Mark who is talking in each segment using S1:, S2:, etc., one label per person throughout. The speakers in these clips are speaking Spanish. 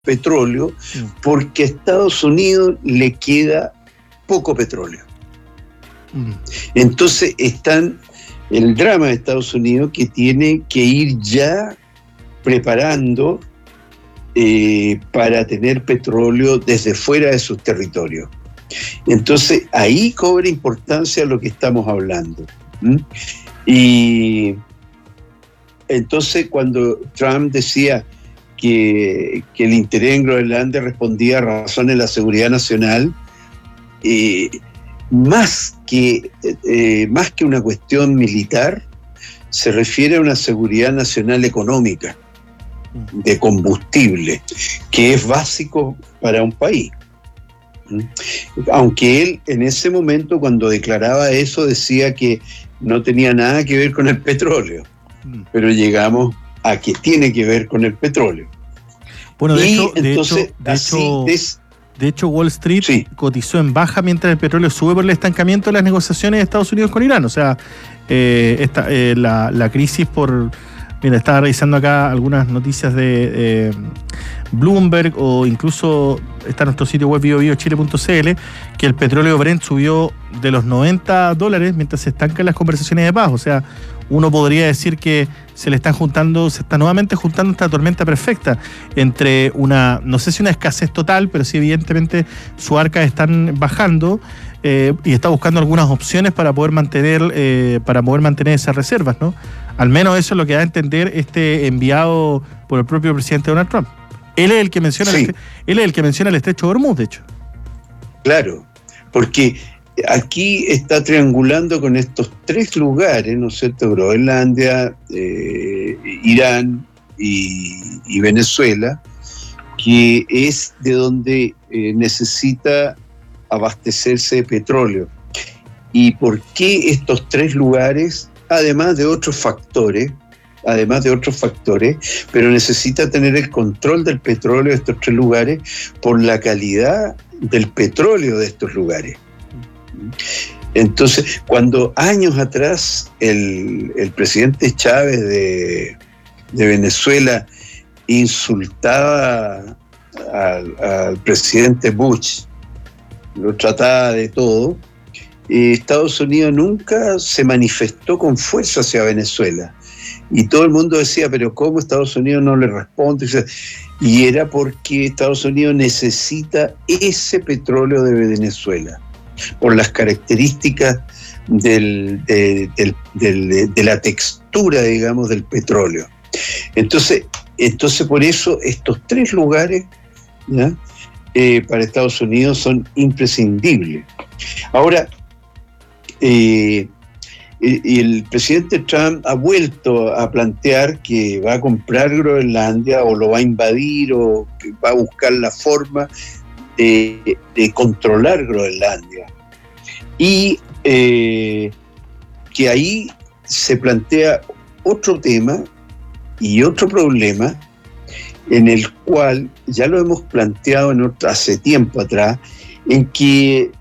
S1: petróleo porque a Estados Unidos le queda poco petróleo. Entonces el drama de Estados Unidos que tiene que ir ya preparando para tener petróleo desde fuera de sus territorios. Entonces ahí cobra importancia lo que estamos hablando. Y entonces cuando Trump decía que el interés en Groenlandia respondía a razones de la seguridad nacional, más que una cuestión militar, se refiere a una seguridad nacional económica, de combustible, que es básico para un país. Aunque él en ese momento, cuando declaraba eso, decía que no tenía nada que ver con el petróleo, pero llegamos a que tiene que ver con el petróleo.
S2: Bueno, de hecho, Wall Street cotizó en baja mientras el petróleo sube por el estancamiento de las negociaciones de Estados Unidos con Irán. O sea, la crisis Mira, estaba revisando acá algunas noticias de Bloomberg, o incluso está en nuestro sitio web biobiochile.cl, que el petróleo Brent subió de los $90 mientras se estancan las conversaciones de paz. O sea, uno podría decir que se está nuevamente juntando esta tormenta perfecta entre no sé si una escasez total, pero sí evidentemente sus arcas están bajando, y está buscando algunas opciones para poder mantener esas reservas, ¿no? Al menos eso es lo que da a entender este enviado por el propio presidente Donald Trump. Él es el que menciona el estrecho de Hormuz, de hecho. Claro, porque aquí está triangulando con estos 3 lugares, ¿no es cierto? Groenlandia, Irán y Venezuela, que es de donde necesita abastecerse de petróleo. ¿Y por qué estos 3 lugares? Además de otros factores, pero necesita tener el control del petróleo de estos 3 lugares por la calidad del petróleo de estos lugares. Entonces, cuando años atrás el presidente Chávez de Venezuela insultaba al presidente Bush, lo trataba de todo, Estados Unidos nunca se manifestó con fuerza hacia Venezuela. Y todo el mundo decía, pero ¿cómo Estados Unidos no le responde? Y era porque Estados Unidos necesita ese petróleo de Venezuela, por las características de la textura, digamos, del petróleo. Entonces por eso estos 3 lugares, ¿ya? Para Estados Unidos son imprescindibles. Ahora, el presidente Trump ha vuelto a plantear que va a comprar Groenlandia, o lo va a invadir, o que va a buscar la forma de controlar Groenlandia. Y que ahí se plantea otro tema y otro problema, en el cual ya lo hemos planteado hace tiempo atrás, en que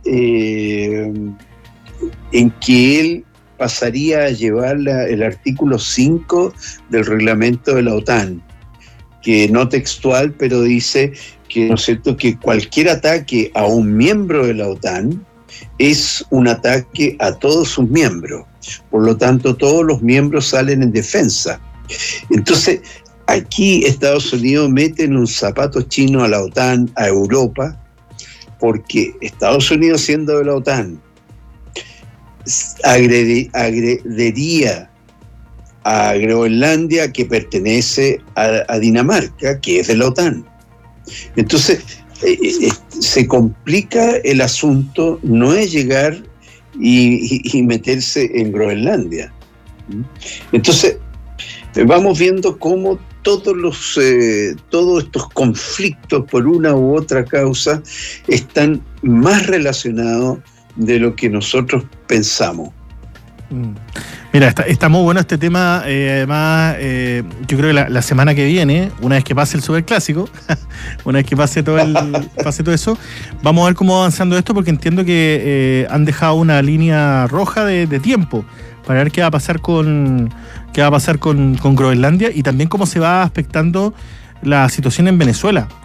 S2: él pasaría a llevar el artículo 5 del reglamento de la OTAN, que no textual, pero dice que, ¿no es cierto?, que cualquier ataque a un miembro de la OTAN es un ataque a todos sus miembros. Por lo tanto, todos los miembros salen en defensa. Entonces, aquí Estados Unidos mete en un zapato chino a la OTAN, a Europa, porque Estados Unidos, siendo de la OTAN, agrediría a Groenlandia, que pertenece a Dinamarca, que es de la OTAN. Entonces, se complica el asunto, no es llegar y meterse en Groenlandia. Entonces, vamos viendo cómo todos estos conflictos, por una u otra causa, están más relacionados de lo que nosotros pensamos. Mira, está muy bueno este tema. Además, yo creo que la semana que viene, una vez que pase el Superclásico, una vez que pase todo eso, vamos a ver cómo va avanzando esto, porque entiendo que han dejado una línea roja de tiempo para ver qué va a pasar con Groenlandia, y también cómo se va aspectando la situación en Venezuela,